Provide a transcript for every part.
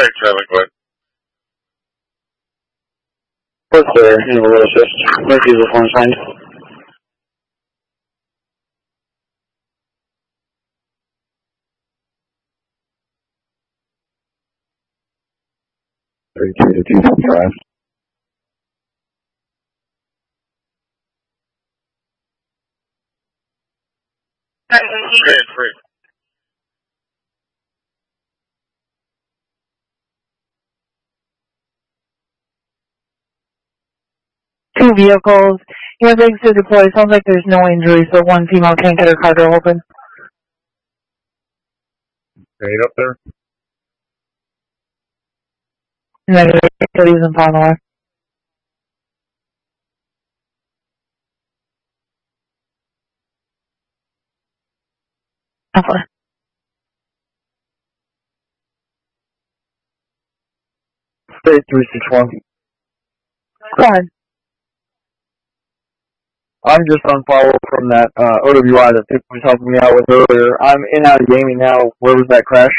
Alright, Charlie, go ahead. What's there? Naval Assist. Murphy's the phone sign. To 255. Okay, free. Two vehicles. Airbags to deploy. Sounds like there's no injuries, but one female can't get her car door open. Straight up there. Negative. Cities in Palomar. Alpha. State 361. Go ahead. I'm just on follow from that OWI that Pip was helping me out with earlier. I'm in out of gaming now. Where was that crash?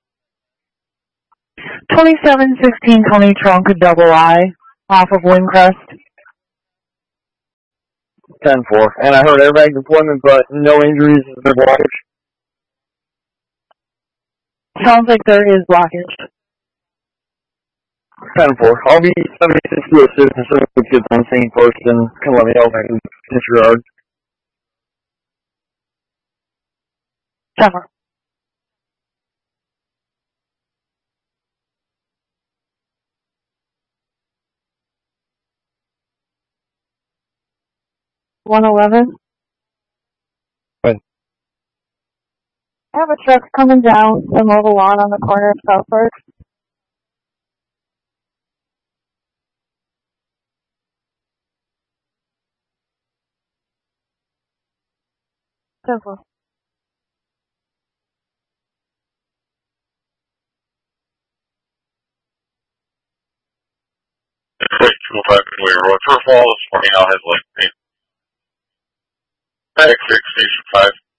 2716 Tony Trunk, double I, off of Windcrest. 10-4. And I heard airbag deployment, but no injuries. Is there blockage? Sounds like there is blockage. 10-4. I'll be 76 to assist as soon as it gets on scene first and can let me know if I can disregard. Cover. $111. What? I have a truck coming down the mobile lawn on the corner of Southwark. Simple. Wait, 205 Midway Road. First of all, this morning I'll have like 8. Back 6, Station 5.